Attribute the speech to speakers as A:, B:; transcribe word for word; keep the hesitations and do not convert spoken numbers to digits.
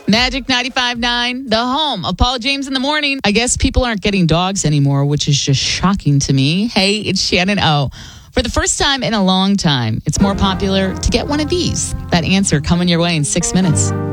A: Magic ninety-five point nine, the home of Paul James in the morning. I guess people aren't getting dogs anymore, which is just shocking to me. Hey, it's Shannon O. For the first time in a long time, it's more popular to get one of these. That answer coming your way in six minutes.